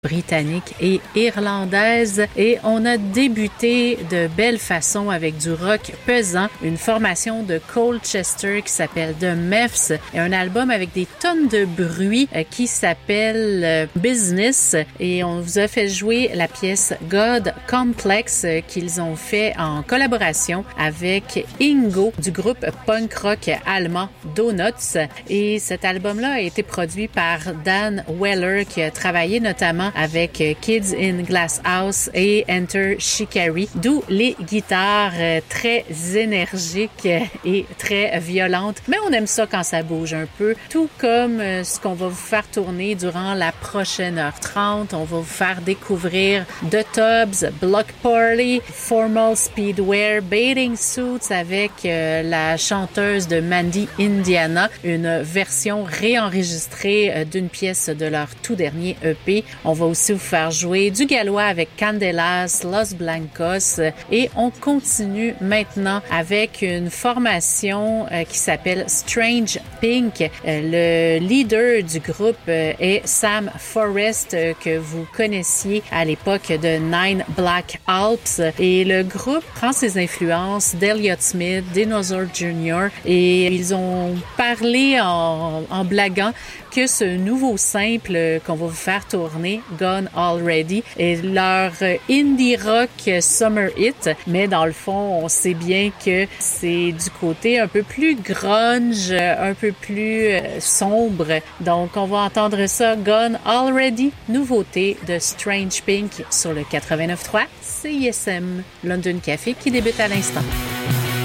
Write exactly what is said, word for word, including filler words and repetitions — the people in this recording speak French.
britannique et irlandaise et on a débuté de belle façon avec du rock pesant, une formation de Colchester qui s'appelle The Meths et un album avec des tonnes de bruit euh, qui s'appelle euh, Business et on vous a fait jouer la pièce God Complex euh, qu'ils ont fait en collaboration avec Ingo du groupe punk rock allemand Donuts et cet album-là a été produit par Dan Weller qui a travaillé notamment avec Kids in Glass House et Enter Shikari, d'où les guitares très énergiques et très violentes. Mais on aime ça quand ça bouge un peu, tout comme ce qu'on va vous faire tourner durant la prochaine heure trente. On va vous faire découvrir The Tubbs, Block Party, Formal Speedwear, Bathing Suits avec euh, la chanteuse de Mandy Indiana, une version réenregistrée euh, d'une pièce de leur tout dernier E P. On va aussi vous faire jouer du gallois avec Candelas, Los Blancos et on continue maintenant avec une formation euh, qui s'appelle Strange Pink. Euh, le leader du groupe euh, est Sam Forrest euh, que vous connaissiez à l'époque de Nine Black Alps et le groupe prend ses influences d'Elliott Smith, Dinosaur junior et ils ont parlé en, en blaguant que ce nouveau simple qu'on va vous faire tourner, Gone Already, est leur indie rock summer hit, mais dans le fond, on sait bien que c'est du côté un peu plus grunge, un peu plus sombre. Donc, on va entendre ça, Gone Already, nouveauté de Strange Pink sur le quatre-vingt-neuf point trois C I S M London Café qui débute à l'instant.